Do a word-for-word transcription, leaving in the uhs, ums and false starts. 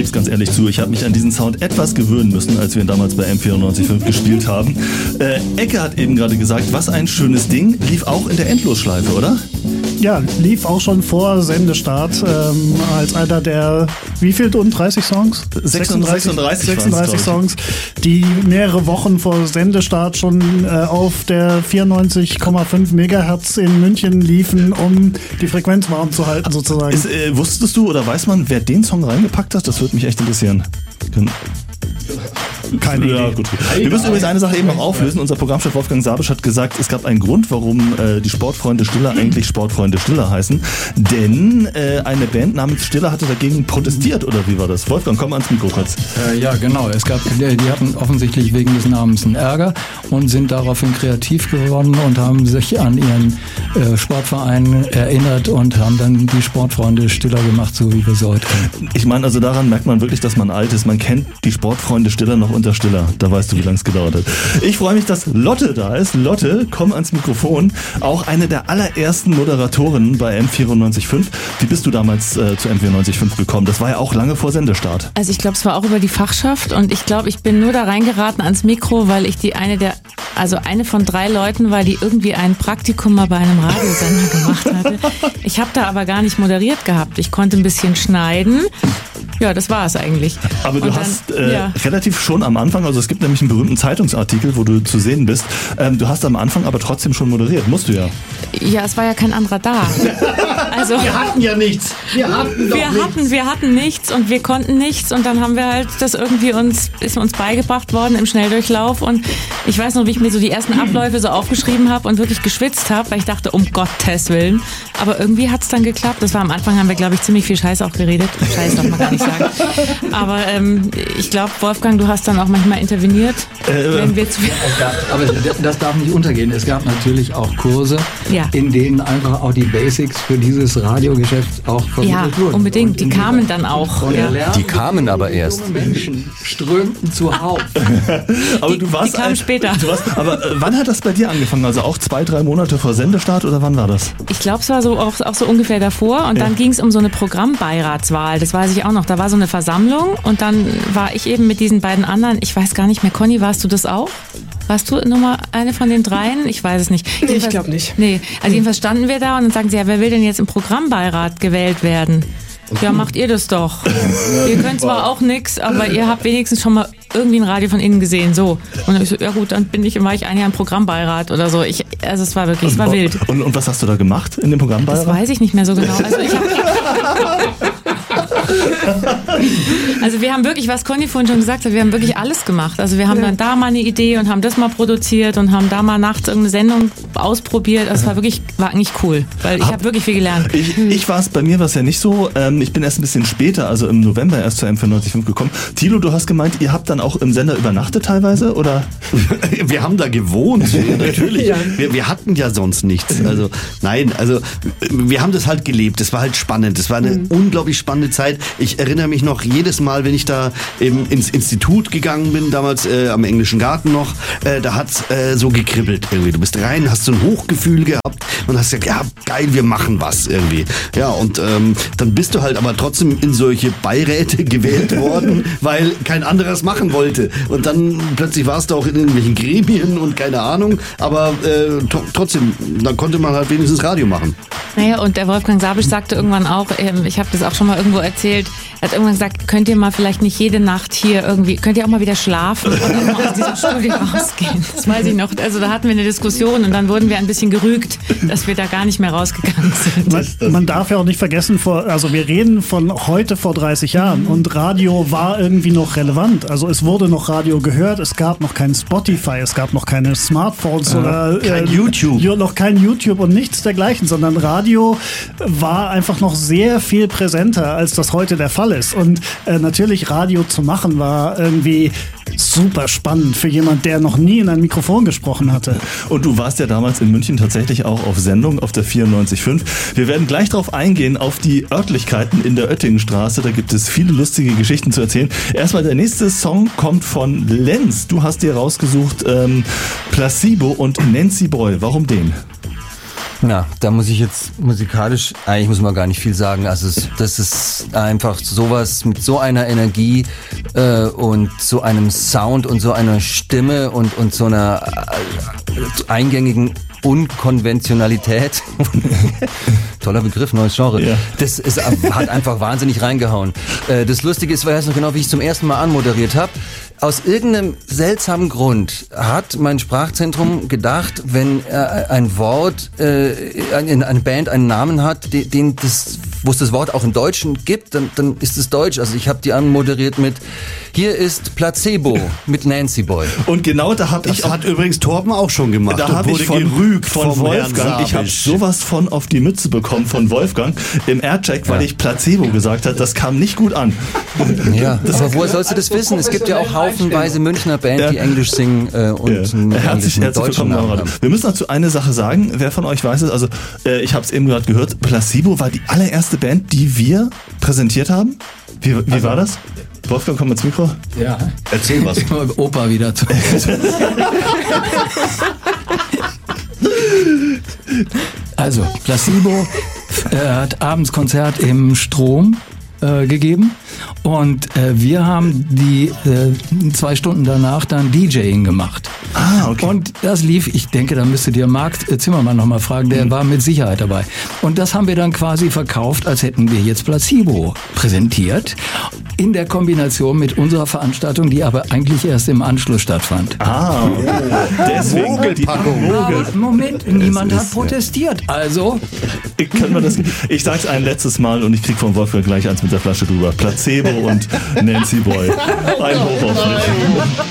gebe es ganz ehrlich zu, ich habe mich an diesen Sound etwas gewöhnen müssen, als wir ihn damals bei M vierundneunzig Komma fünf gespielt haben. Äh, Ecke hat eben gerade gesagt, was ein schönes Ding, lief auch in der Endlosschleife, oder? Ja, lief auch schon vor Sendestart ähm, als einer der, wie viel, dreißig Songs? sechsunddreißig, sechsunddreißig Songs, die mehrere Wochen vor Sendestart schon äh, auf der vierundneunzig Komma fünf Megahertz in München liefen, um die Frequenz warm zu halten sozusagen. Ist, äh, wusstest du oder weiß man, wer den Song reingepackt hat? Das würde mich echt interessieren. Können Keine ja, Idee. Gut. Wir müssen übrigens eine Sache eben noch auflösen. Unser Programmchef Wolfgang Sabisch hat gesagt, es gab einen Grund, warum äh, die Sportfreunde Stiller eigentlich Sportfreunde Stiller heißen. Denn äh, eine Band namens Stiller hatte dagegen protestiert, oder wie war das? Wolfgang, komm ans Mikro kurz. Äh, ja, genau. Es gab, die hatten offensichtlich wegen des Namens einen Ärger und sind daraufhin kreativ geworden und haben sich an ihren äh, Sportverein erinnert und haben dann die Sportfreunde Stiller gemacht, so wie wir sie heute kennen. Ich meine, also daran merkt man wirklich, dass man alt ist. Man kennt die Sportfreunde Stiller noch unter Stiller. Da weißt du, wie lange es gedauert hat. Ich freue mich, dass Lotte da ist. Lotte, komm ans Mikrofon. Auch eine der allerersten Moderatorinnen bei M vierundneunzig Komma fünf. Wie bist du damals äh, zu M vierundneunzig Komma fünf gekommen? Das war ja auch lange vor Sendestart. Also ich glaube, es war auch über die Fachschaft und ich glaube, ich bin nur da reingeraten ans Mikro, weil ich die eine der, also eine von drei Leuten war, die irgendwie ein Praktikum mal bei einem Radiosender gemacht hatte. Ich habe da aber gar nicht moderiert gehabt. Ich konnte ein bisschen schneiden. Ja, das war es eigentlich. Aber du und hast dann, äh, ja. relativ schon am Anfang, also es gibt nämlich einen berühmten Zeitungsartikel, wo du zu sehen bist. Ähm, du hast am Anfang aber trotzdem schon moderiert, musst du ja. Ja, es war ja kein anderer da. Also wir hatten ja nichts. Wir hatten doch wir nichts. hatten, wir hatten nichts und wir konnten nichts und dann haben wir halt das irgendwie uns, ist uns beigebracht worden im Schnelldurchlauf und ich weiß noch, wie ich mir so die ersten Abläufe so aufgeschrieben habe und wirklich geschwitzt habe, weil ich dachte, um Gottes Willen. Aber irgendwie hat es dann geklappt. Das war am Anfang, haben wir, glaube ich, ziemlich viel Scheiß auch geredet. Scheiß darf man gar nicht sagen. Aber ähm, ich glaube, Wolfgang, du hast dann auch manchmal interveniert, äh, wenn wir zu viel... Aber das darf nicht untergehen. Es gab natürlich auch Kurse, Ja. in denen einfach auch die Basics für dieses Radiogeschäft auch vermittelt Ja, wurden. unbedingt. Und Die in kamen dieser- dann auch. Und Ja. erlernten Die kamen aber erst. junge Menschen strömten zuhauf. Aber Die- du warst die kamen ein- später. Du warst, aber äh, wann hat das bei dir angefangen? Also auch zwei, drei Monate vor Sendestart oder wann war das? Ich glaube, es war so auch, auch so ungefähr davor und Ja. dann ging es um so eine Programmbeiratswahl, das weiß ich auch noch. Da war so eine Versammlung und dann war ich eben mit diesen beiden anderen, ich weiß gar nicht mehr, Conny, warst du das auch? Warst du Nummer eine von den dreien? Ich weiß es nicht. Nee, ich Jedenfalls- glaub nicht. Nee, also jedenfalls standen wir da und dann sagen sie, ja, wer will denn jetzt im Programmbeirat gewählt werden? Ja, macht ihr das doch. Ihr könnt zwar auch nix, aber ihr habt wenigstens schon mal irgendwie ein Radio von innen gesehen, so. Und dann ich so, ja gut, dann bin ich, war ich ein Jahr im Programmbeirat oder so. Ich, also es war wirklich, es war wild. Und, und was hast du da gemacht in dem Programmbeirat? Das weiß ich nicht mehr so genau. Also ich hab, Also wir haben wirklich, was Conny vorhin schon gesagt hat, wir haben wirklich alles gemacht. Also wir haben dann da mal eine Idee und haben das mal produziert und haben da mal nachts irgendeine Sendung ausprobiert. Also es war wirklich, war eigentlich cool, weil ich habe wirklich viel gelernt. Ich, ich war es, bei mir war es ja nicht so. Ähm, ich bin erst ein bisschen später, also im November erst zur M vierundneunzig Komma fünf gekommen. Thilo, du hast gemeint, ihr habt dann auch im Sender übernachtet teilweise, oder? Wir haben da gewohnt, natürlich. Wir, wir hatten ja sonst nichts. Also nein, also wir haben das halt gelebt. Das war halt spannend. Das war eine mhm. unglaublich spannende Zeit. Ich erinnere mich noch jedes Mal, wenn ich da eben ins Institut gegangen bin, damals äh, am Englischen Garten noch, äh, da hat's äh, so gekribbelt irgendwie. Du bist rein, hast so ein Hochgefühl gehabt und hast gesagt, ja geil, wir machen was irgendwie. Ja, und ähm, dann bist du halt aber trotzdem in solche Beiräte gewählt worden, weil kein anderer es machen wollte. Und dann plötzlich warst du auch in irgendwelchen Gremien und keine Ahnung, aber äh, to- trotzdem, dann konnte man halt wenigstens Radio machen. Naja, und der Wolfgang Sabisch sagte irgendwann auch, ähm, ich habe das auch schon mal irgendwo erzählt, er hat irgendwann gesagt, könnt ihr mal vielleicht nicht jede Nacht hier irgendwie, könnt ihr auch mal wieder schlafen und dann mal aus diesem Studio rausgehen. Das weiß ich noch. Also da hatten wir eine Diskussion und dann wurden wir ein bisschen gerügt, dass wir da gar nicht mehr rausgegangen sind. Man, man darf ja auch nicht vergessen, vor, also wir reden von heute vor dreißig Jahren und Radio war irgendwie noch relevant. Also es wurde noch Radio gehört, es gab noch kein Spotify, es gab noch keine Smartphones Ja, oder kein äh, YouTube. Jo, noch kein YouTube und nichts dergleichen, sondern Radio war einfach noch sehr viel präsenter, als das heute der Fall ist. Und äh, natürlich Radio zu machen war irgendwie super spannend für jemand, der noch nie in ein Mikrofon gesprochen hatte. Und du warst ja damals in München tatsächlich auch auf Sendung auf der vierundneunzig Komma fünf. Wir werden gleich darauf eingehen, auf die Örtlichkeiten in der Oettingenstraße. Da gibt es viele lustige Geschichten zu erzählen. Erstmal der nächste Song kommt von Lenz. Du hast dir rausgesucht ähm, Placebo und Nancy Boy. Warum den? Na, da muss ich jetzt musikalisch, eigentlich muss man gar nicht viel sagen. Also es, das ist einfach sowas mit so einer Energie äh, und so einem Sound und so einer Stimme und, und so einer äh, eingängigen Unkonventionalität. Toller Begriff, neues Genre. Ja. Das ist, hat einfach wahnsinnig reingehauen. Äh, das Lustige ist, ich weiß noch genau, wie ich zum ersten Mal anmoderiert habe. Aus irgendeinem seltsamen Grund hat mein Sprachzentrum gedacht, wenn äh, ein Wort, äh, eine Band einen Namen hat, den, den das, wo es das Wort auch im Deutschen gibt, dann, dann ist es Deutsch. Also ich habe die anmoderiert mit hier ist Placebo mit Nancy Boy. Und genau da habe ich Das auch, hat übrigens Torben auch schon gemacht. da und habe wurde ich von, gerügt von vom Herrn Wolfgang, ich habe Sabisch. sowas von auf die Mütze bekommen von Wolfgang im Aircheck, weil Ja. ich Placebo gesagt habe. Das kam nicht gut an. Ja, aber woher sollst du das wissen? Es gibt ja auch haufenweise Münchner Band, die Ja. Englisch singen äh, und Ja. einen Herzlich, englischen herzlich deutschen willkommen, Namen Konrad. haben. Wir müssen dazu eine Sache sagen. Wer von euch weiß es? Also, äh, ich habe es eben gerade gehört. Placebo war die allererste Band, die wir präsentiert haben. Wie, wie Also war das? Wolfgang, komm ins Mikro. Ja. Erzähl was. Opa wieder zu. Also, Placebo äh, hat abends Konzert im Strom äh, gegeben und äh, wir haben die äh, zwei Stunden danach dann DJing gemacht. Ah, okay. Und das lief, ich denke, da müsstet ihr Marc Zimmermann nochmal fragen, der war mit Sicherheit dabei. Und das haben wir dann quasi verkauft, als hätten wir jetzt Placebo präsentiert, in der Kombination mit unserer Veranstaltung, die aber eigentlich erst im Anschluss stattfand. Ah, deswegen Mogelpackung. Aber Moment, niemand ist, hat protestiert. Also, Ich, können wir das, ich sag's ein letztes Mal und ich krieg von Wolfgang gleich eins mit der Flasche drüber. Placebo und Nancy Boy. Ein Hoch auf mich.